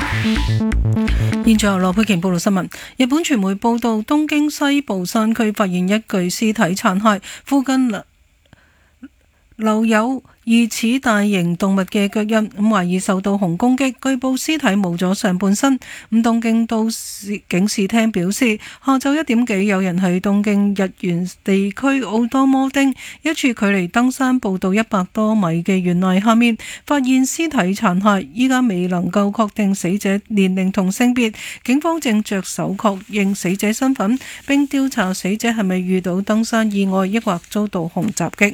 現在由羅佩瓊報道新聞。日本傳媒報道，東京西部山區發現一具屍體殘骸，附近留有疑似大型動物嘅腳印，懷疑受到熊攻擊。據報屍體冇咗上半身。東京都警視廳表示，下晝1點幾，有人喺東京日元地區奧多摩町一處距離登山步道100多米嘅懸崖下面發現屍體殘骸，依家未能夠確定死者年齡同性別。警方正着手確認死者身份，並調查死者係咪遇到登山意外，抑或遭到熊襲擊。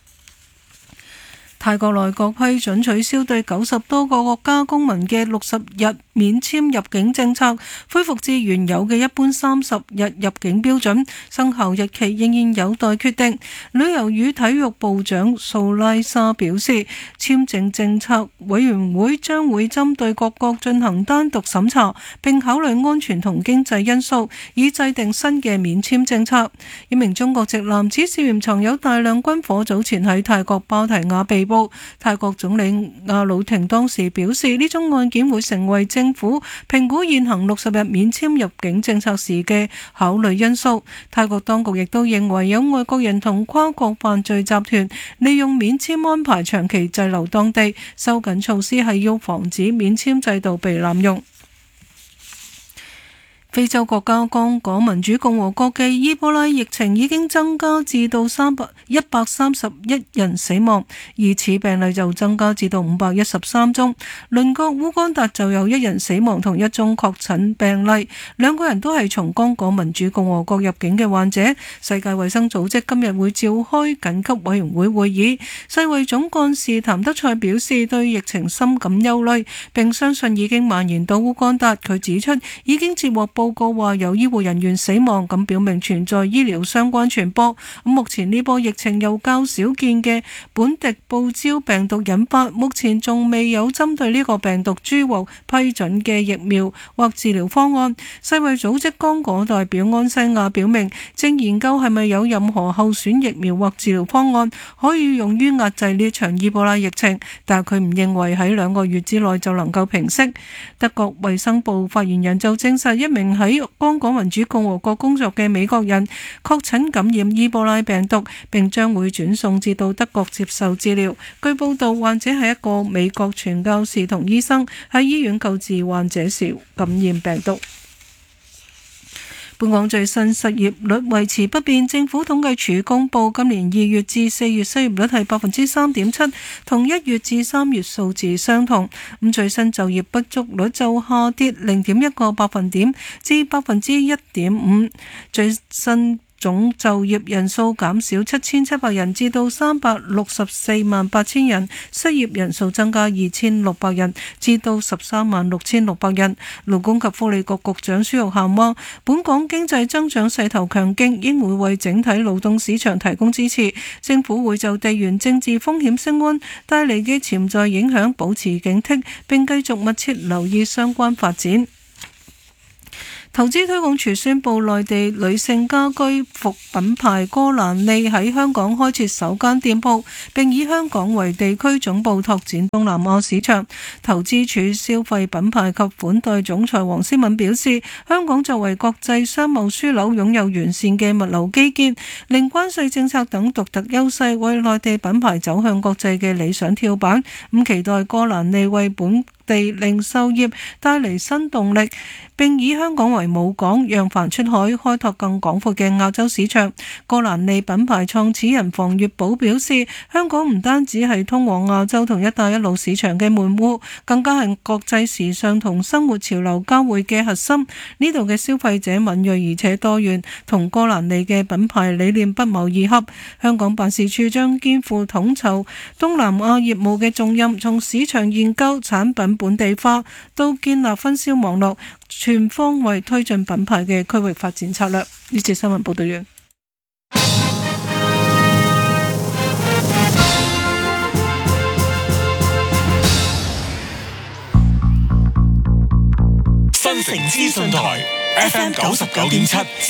泰國內閣批准取消對90多個國家公民嘅60日免簽入境政策，恢復至原有嘅一般30日入境標準，生效日期仍然有待決定。旅遊與體育部長素拉沙表示，簽證政策委員會將會針對各國進行單獨審查，並考慮安全同經濟因素，以制定新嘅免簽政策。一名中國籍男子涉嫌藏有大量軍火，早前喺泰國芭提雅被捕。泰國總理阿魯廷當時表示，呢宗案件會成為政府評估現行60日免簽入境政策時嘅考慮因素。泰國當局亦都認為有外國人同跨國犯罪集團利用免簽安排長期滯留當地，收緊措施係要防止免簽制度被濫用。非洲國家剛果民主共和國嘅伊波拉疫情已經增加至到131人死亡，而此病例就增加至到513宗。鄰國烏干達就有1人死亡同1宗確診病例，2個人都係從剛果民主共和國入境嘅患者。世界衛生組織今日會召開緊急委員會會議，世衛總幹事譚德塞表示對疫情深感憂慮，並相信已經蔓延到烏干達。佢指出已經接獲報告話有醫護人員死亡，咁表明存在醫療相關傳播。目前呢波疫情由較少見嘅本地報招病毒引發，目前仲未有針對呢個病毒株獲批准嘅疫苗或治療方案。世衛組織剛果代表安西亞表明，正研究係咪有任何候選疫苗或治療方案可以用於壓制呢場伊波拉疫情，但佢唔認為喺2個月之內就能夠平息。德國衛生部發言人就證實，一名喺剛果民主共和國工作嘅美國人確診感染伊波拉病毒，並將會轉送至到德國接受治療。據報道，患者係一個美國傳教士同醫生，喺醫院救治患者時感染病毒。本港最新失業率維持不變，政府統計處公布今年2月至4月失業率係3.7%，同1月至3月數字相同。最新就業不足率就下跌0.1個百分點至1.5%。最新總就業人數減少7700人至到3648000人，失業人數增加2600人至到136,600人。勞工及福利局局長孫玉菡話，本港經濟增長勢頭強勁，應會為整體勞動市場提供支持。政府會就地緣政治風險升溫帶嚟嘅潛在影響保持警惕，並繼續密切留意相關發展。投資推廣署宣布，內地女性家居服品牌歌蘭利喺香港開設首間店鋪，並以香港為地區總部拓展東南亞市場。投資署消費品牌及款待總裁黃思敏表示，香港作為國際商貿樞紐，擁有完善嘅物流基建、零關稅政策等獨特優勢，為內地品牌走向國際嘅理想跳板。期待歌蘭利為本地零售業帶嚟新動力，並以香港為母港，讓帆出海，開拓更廣闊嘅亞洲市場。歌蘭利品牌創始人房月寶表示，香港唔單止係通往亞洲同一帶一路市場嘅門戶，更加係國際時尚同生活潮流交匯嘅核心。呢度嘅消費者敏銳而且多元，同歌蘭利嘅品牌理念不謀而合。香港辦事處將肩負統籌東南亞業務嘅重任，從市場研究、產品本地化到建立分銷網絡，全方位推進品牌嘅區域發展策略。呢節新聞報道完。 新城資訊台 FM 99.7。